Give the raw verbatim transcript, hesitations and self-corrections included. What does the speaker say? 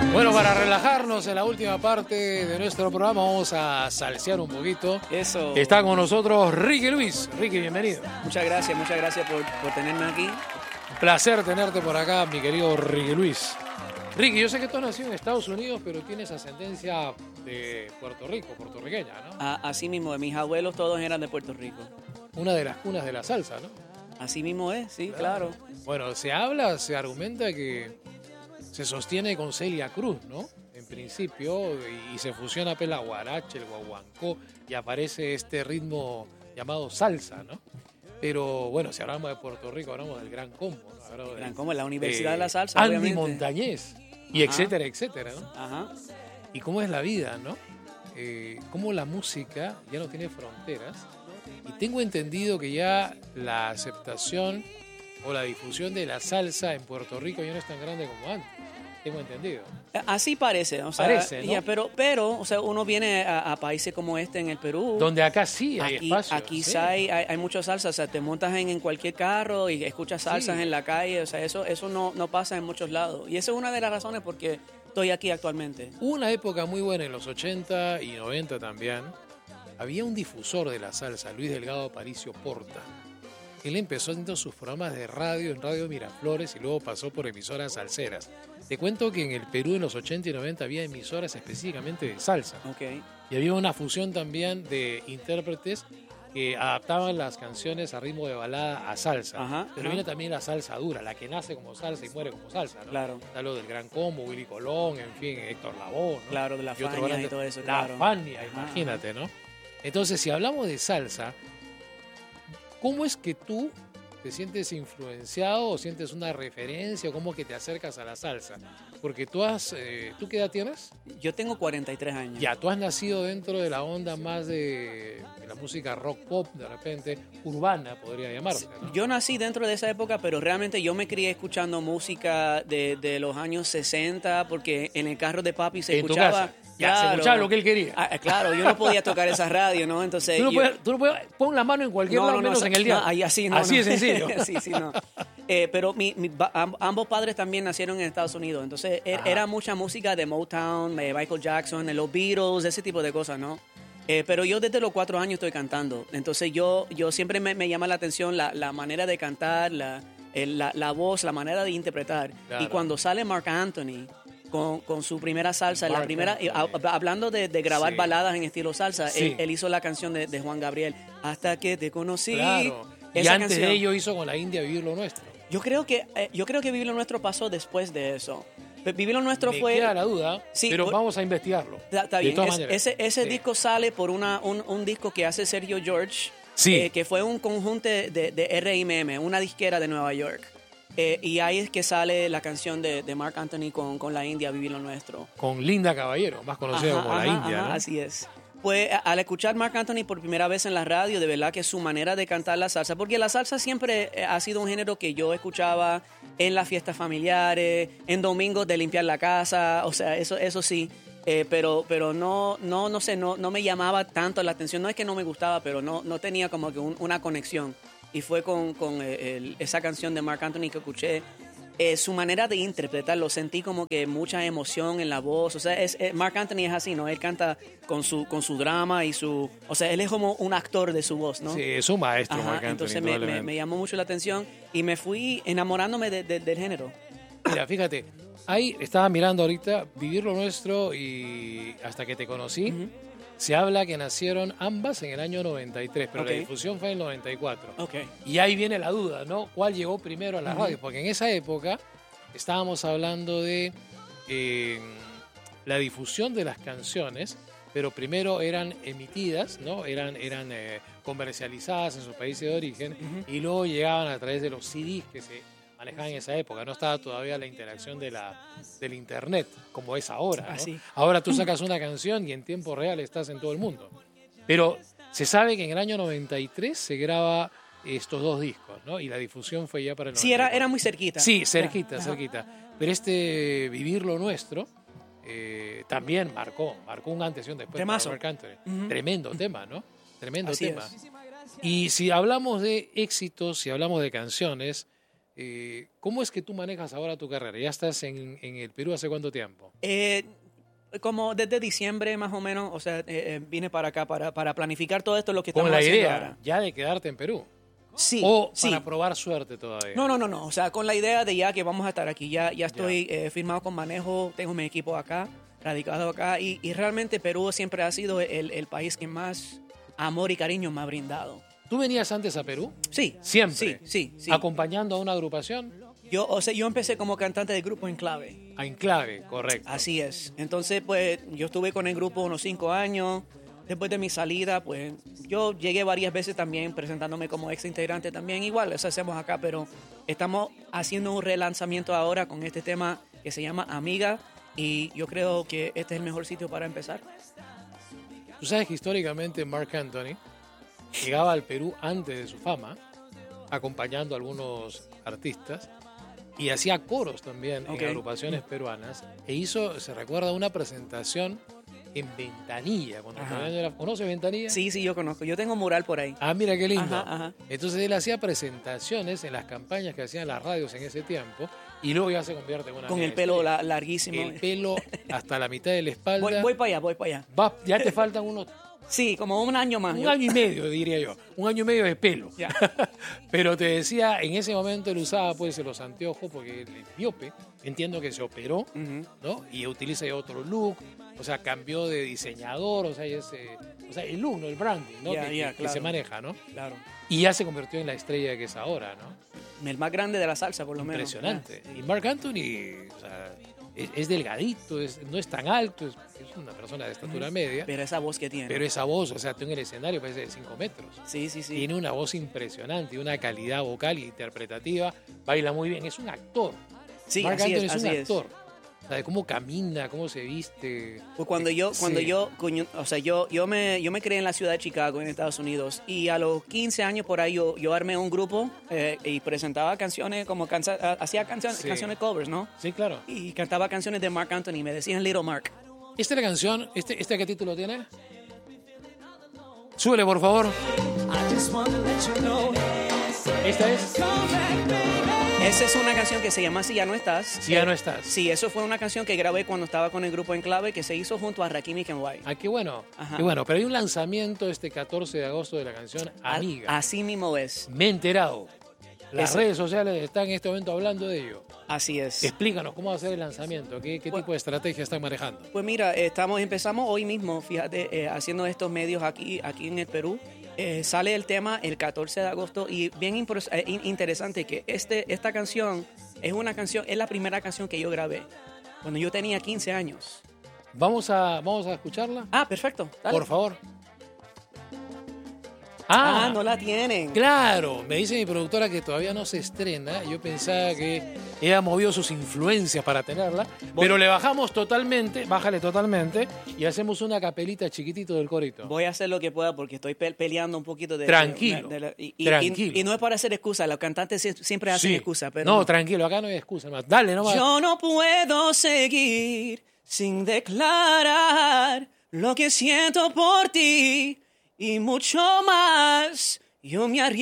Bueno, para relajarnos en la última parte de nuestro programa, vamos a salsear un poquito. Eso. Está con nosotros Ricky Luis. Ricky, bienvenido. Muchas gracias, muchas gracias por, por tenerme aquí. Placer tenerte por acá, mi querido Ricky Luis. Ricky, yo sé que tú has nacido en Estados Unidos, pero tienes ascendencia de Puerto Rico, puertorriqueña, ¿no? A, así mismo, mis abuelos todos eran de Puerto Rico. Una de las cunas de la salsa, ¿no? Así mismo es, sí, claro. claro. Bueno, se habla, se argumenta que se sostiene con Celia Cruz, ¿no? En principio, y, y se fusiona pues, la guaracha, el guaguancó, y aparece este ritmo llamado salsa, ¿no? Pero bueno, si hablamos de Puerto Rico, hablamos del Gran Combo, ¿no? Hablamos Gran del, Combo, la Universidad eh, de la Salsa, Andy obviamente. Montañez, y Ajá. etcétera, etcétera, ¿no? Ajá. Y cómo es la vida, ¿no? Eh, cómo la música ya no tiene fronteras. Y tengo entendido que ya la aceptación o la difusión de la salsa en Puerto Rico ya no es tan grande como antes. Tengo entendido. Así parece. O sea, parece, ¿no? Ya, pero, pero, o sea, uno viene a, a países como este en el Perú. Donde acá sí hay aquí, espacio. Aquí sí. hay, hay, hay mucha salsa. O sea, te montas en, en cualquier carro y escuchas salsas sí. en la calle. O sea, eso, eso no, no pasa en muchos lados. Y esa es una de las razones por qué estoy aquí actualmente. Una época muy buena en los ochenta y noventa también. Había un difusor de la salsa, Luis Delgado Aparicio Porta. Él empezó haciendo sus programas de radio en Radio Miraflores y luego pasó por emisoras salseras. Te cuento que en el Perú en los ochenta y noventa había emisoras específicamente de salsa. Okay. Y había una fusión también de intérpretes que adaptaban las canciones a ritmo de balada a salsa. Ajá, Pero ajá. viene también la salsa dura, la que nace como salsa y muere como salsa, ¿no? Claro. Está lo del Gran Combo, Willy Colón, en fin, Héctor Lavoe, ¿no? Claro, de la y otro Fania grande, y todo eso, La claro. Fania, Ajá, imagínate, ajá. ¿no? Entonces, si hablamos de salsa, ¿cómo es que tú te sientes influenciado o sientes una referencia o cómo que te acercas a la salsa? Porque tú has, eh, ¿tú qué edad tienes? Yo tengo cuarenta y tres años. Ya, tú has nacido dentro de la onda más de, de la música rock pop, de repente, urbana podría llamarse, ¿no? Yo nací dentro de esa época, pero realmente yo me crié escuchando música de, de los años sesenta, porque en el carro de papi se ¿En escuchaba... tu casa? Ya, claro, se escuchaba lo que él quería. Ah, claro, yo no podía tocar esa radio, ¿no? Entonces... Tú no, yo, puedes, tú no puedes, pon la mano en cualquier no, lado, no, menos no, en el día. No, ahí así no. Así no. es sencillo. sí, sí, no. Eh, pero mi, mi, ambos padres también nacieron en Estados Unidos, entonces Ajá. era mucha música de Motown, de Michael Jackson, de los Beatles, ese tipo de cosas, ¿no? Eh, pero yo desde los cuatro años estoy cantando, entonces yo, yo siempre me, me llama la atención la, la manera de cantar, la, el, la, la voz, la manera de interpretar. Claro. Y cuando sale Marc Anthony con, con su primera salsa, Mark la primera, eh, hablando de, de grabar sí. baladas en estilo salsa, sí. él, él hizo la canción de, de Juan Gabriel, Hasta que te conocí. Claro. Y Esa antes canción, de ello hizo con la India Vivir lo Nuestro. Yo creo que, eh, yo creo que Vivir lo Nuestro pasó después de eso. Vivir lo Nuestro Me fue... Me queda la duda, sí, pero por, vamos a investigarlo. Está bien, es, ese, ese sí. disco sale por una, un, un disco que hace Sergio George, sí. eh, que fue un conjunto de, de R M M, una disquera de Nueva York. Eh, y ahí es que sale la canción de, de Marc Anthony con, con la India, Vivir lo Nuestro. Con Linda Caballero, más conocida ajá, como ajá, la India, ajá, ¿no? Así es. Pues al escuchar Marc Anthony por primera vez en la radio, de verdad que su manera de cantar la salsa, porque la salsa siempre ha sido un género que yo escuchaba en las fiestas familiares, en domingos de limpiar la casa, o sea, eso, eso sí, eh, pero, pero no, no, no sé, no, no me llamaba tanto la atención, no es que no me gustaba, pero no, no tenía como que un, una conexión. Y fue con, con el, esa canción de Marc Anthony que escuché. Eh, su manera de interpretarlo, sentí como que mucha emoción en la voz, o sea, es, es, Marc Anthony es así, ¿no? Él canta con su, con su drama y su, o sea, él es como un actor de su voz, ¿no? Sí, es un maestro, Ajá, Marc Anthony. Entonces me, me, me llamó mucho la atención y me fui enamorándome de, de, del género. Mira, fíjate, ahí estaba mirando ahorita Vivir lo Nuestro y Hasta que te conocí. Uh-huh. Se habla que nacieron ambas en el año noventa y tres, pero okay. la difusión fue en el noventa y cuatro. Okay. Y ahí viene la duda, ¿no? ¿Cuál llegó primero a la uh-huh. radio? Porque en esa época estábamos hablando de eh, la difusión de las canciones, pero primero eran emitidas, ¿no? Eran, eran eh, comercializadas en sus países de origen uh-huh. y luego llegaban a través de los C Ds que se manejaban en esa época. No estaba todavía la interacción de la, del internet como es ahora, ¿no? Así. Ahora tú sacas una canción y en tiempo real estás en todo el mundo. Pero se sabe que en el año noventa y tres se graba estos dos discos, ¿no? Y la difusión fue ya para el noventa y cuatro. Sí, era, era muy cerquita. Sí, cerquita, Ajá. cerquita. Pero este Vivir lo Nuestro eh, también marcó, marcó un antes y un después. Temazo. Para Marc Anthony. Uh-huh. Tremendo tema, ¿no? Tremendo Así tema. Es. Y si hablamos de éxitos, si hablamos de canciones, Eh, ¿Cómo es que tú manejas ahora tu carrera? ¿Ya estás en, en el Perú hace cuánto tiempo? Eh, como desde diciembre más o menos, o sea, eh, eh, vine para acá para, para planificar todo esto, lo que estamos Con la haciendo idea ahora. ya de quedarte en Perú. Sí, O sí. para probar suerte todavía. No, no, no, no. O sea, con la idea de ya que vamos a estar aquí. Ya, ya estoy eh, firmado con Manejo, tengo mi equipo acá, radicado acá. Y, y realmente Perú siempre ha sido el, el país que más amor y cariño me ha brindado. ¿Tú venías antes a Perú? Sí. Siempre. Sí, sí, sí. ¿Acompañando a una agrupación? Yo, o sea, yo empecé como cantante de grupo Enclave. A Enclave, correcto. Así es. Entonces, pues, yo estuve con el grupo unos cinco años. Después de mi salida, pues, yo llegué varias veces también presentándome como ex integrante también. Igual, eso hacemos acá, pero estamos haciendo un relanzamiento ahora con este tema que se llama Amiga. Y yo creo que este es el mejor sitio para empezar. Tú sabes que históricamente Marc Anthony llegaba al Perú antes de su fama, acompañando a algunos artistas, y hacía coros también Ok. en agrupaciones peruanas, e hizo, se recuerda, una presentación en Ventanilla. Cuando Ajá. todavía no era- ¿Conoce Ventanilla? Sí, sí, yo conozco. Yo tengo un mural por ahí. Ah, mira qué lindo. Ajá, ajá. Entonces él hacía presentaciones en las campañas que hacían las radios en ese tiempo, y luego ya se convierte en una Con mega el pelo estrella. la- larguísimo. El pelo hasta la mitad de la espalda. Voy, voy para allá, voy para allá. Va- ya te faltan unos Sí, como un año más. un Yo- año y medio, diría yo. Un año y medio de pelo. Ya. Pero te decía, en ese momento él usaba pues los anteojos porque él es miope. Entiendo que se operó, Ujú. ¿no? Y utiliza ya otro look. O sea, cambió de diseñador. O sea, y ese, o sea el look, ¿no? El branding, ¿no? Ya, que, ya, que- que claro. se maneja, ¿no? Claro. Y ya se convirtió en la estrella que es ahora, ¿no? El más grande de la salsa, por lo menos. Impresionante. Y Marc Anthony, o sea, es, es delgadito, es- no es tan alto, es, es una persona de estatura media. Pero esa voz que tiene. Pero esa voz, o sea, tú en el escenario parece de cinco metros. Sí, sí, sí. Tiene una voz impresionante, una calidad vocal e interpretativa. Baila muy bien. Es un actor. Sí, Marc así Anthony es, es un así es. actor. O sea, de cómo camina, cómo se viste. Pues cuando yo, cuando Sí. yo, coño, o sea, yo, yo me, yo me crié en la ciudad de Chicago, en Estados Unidos, y a los quince años por ahí yo, yo armé un grupo eh, y presentaba canciones, como cansa, hacía canciones, Sí. canciones covers, ¿no? Sí, claro. Y cantaba canciones de Marc Anthony, me decían Little Mark. Esta es la canción. ¿Este, este qué título tiene? Súbele, por favor. Esta es. Esa es una canción que se llama Si Ya No Estás. Si ya no estás. Sí, eso fue una canción que grabé cuando estaba con el grupo Enclave, que se hizo junto a Rakim y Kenway. Ah, qué bueno. Ajá. Qué bueno. Pero hay un lanzamiento este catorce de agosto de la canción Amiga. Así mismo es. Me he enterado. Las Ese- redes sociales están en este momento hablando de ello. Así es. Explícanos cómo va a ser el lanzamiento, qué, qué Bueno. tipo de estrategia están manejando. Pues mira, estamos, empezamos hoy mismo, fíjate, eh, haciendo estos medios aquí, aquí en el Perú. Eh, sale el tema el catorce de agosto y bien impor- eh, in- interesante que este, esta canción es una canción, es la primera canción que yo grabé cuando yo tenía quince años. Vamos a, vamos a escucharla, Ah, perfecto. Dale. por favor. Ah, Ah, no la tienen. claro. Me dice mi productora que todavía no se estrena. Yo pensaba que ella movió sus influencias para tenerla, pero le bajamos totalmente, bájale totalmente y hacemos una capelita chiquitito del corito. Voy a hacer lo que pueda porque estoy pe- peleando un poquito de... Tranquilo, de- de la- y, y- tranquilo. Y, y no es para hacer excusa, los cantantes sie- siempre hacen Sí. excusa, pero... No, tranquilo, acá no hay excusa más. Dale, nomás. Yo no puedo seguir sin declarar lo que siento por ti y mucho más. Yo me arriesgo.